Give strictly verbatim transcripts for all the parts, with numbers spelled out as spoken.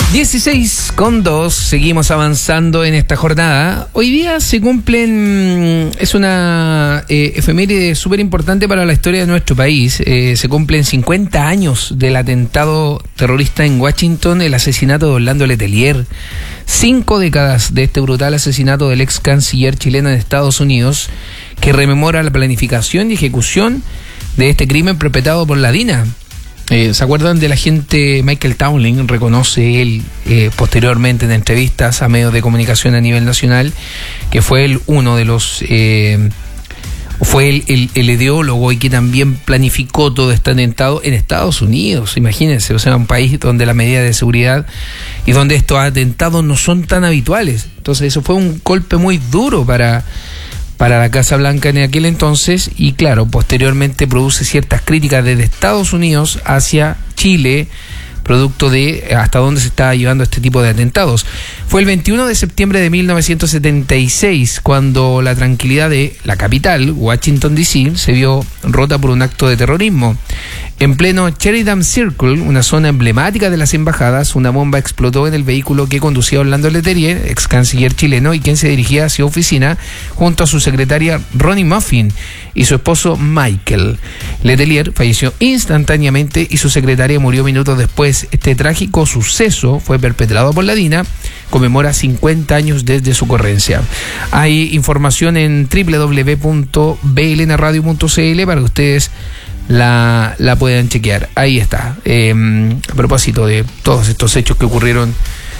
dieciséis con dos, seguimos avanzando en esta jornada. Hoy día se cumplen, es una eh, efeméride súper importante para la historia de nuestro país. Eh, se cumplen cincuenta años del atentado terrorista en Washington, el asesinato de Orlando Letelier. Cinco décadas de este brutal asesinato del ex canciller chileno en Estados Unidos, que rememora la planificación y ejecución de este crimen perpetrado por la DINA. Eh, ¿Se acuerdan del agente Michael Townley? Reconoce él eh, posteriormente en entrevistas a medios de comunicación a nivel nacional que fue el uno de los eh, fue el, el, el ideólogo y que también planificó todo este atentado en Estados Unidos. Imagínense, o sea, un país donde la medida de seguridad y donde estos atentados no son tan habituales. Entonces eso fue un golpe muy duro para para la Casa Blanca en aquel entonces, y claro, posteriormente produce ciertas críticas desde Estados Unidos hacia Chile, producto de hasta dónde se estaba llevando este tipo de atentados. Fue el veintiuno de septiembre de mil novecientos setenta y seis cuando la tranquilidad de la capital, Washington D C, se vio rota por un acto de terrorismo. En pleno Sheridan Circle, una zona emblemática de las embajadas, una bomba explotó en el vehículo que conducía Orlando Letelier, ex canciller chileno, y quien se dirigía hacia oficina junto a su secretaria Ronnie Muffin y su esposo Michael. Letelier falleció instantáneamente y su secretaria murió minutos después. Este trágico suceso fue perpetrado por la DINA, conmemora cincuenta años desde su ocurrencia. Hay información en doble u doble u doble u punto b l n radio punto c l para que ustedes la, la puedan chequear. Ahí está. Eh, a propósito de todos estos hechos que ocurrieron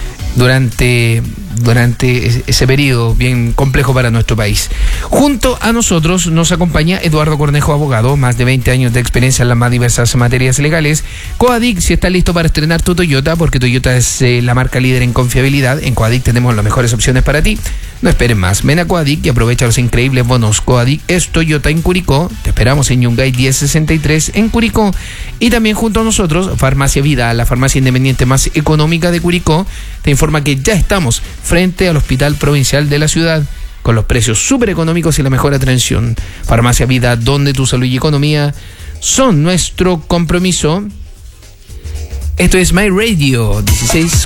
durante, durante ese periodo bien complejo para nuestro país. Junto a nosotros nos acompaña Eduardo Cornejo, abogado, más de veinte años de experiencia en las más diversas materias legales. Coadic, si estás listo para estrenar tu Toyota, porque Toyota es eh, la marca líder en confiabilidad, en Coadic tenemos las mejores opciones para ti. No esperes más, ven a Coadic y aprovecha los increíbles bonos. Coadic es Toyota en Curicó, te esperamos en Yungay diez sesenta y tres en Curicó, y también junto a nosotros Farmacia Vida, la farmacia independiente más económica de Curicó, te informa que ya estamos frente al Hospital Provincial de la ciudad, con los precios súper económicos y la mejor atención. Farmacia Vida, donde tu salud y economía son nuestro compromiso. Esto es My Radio, dieciséis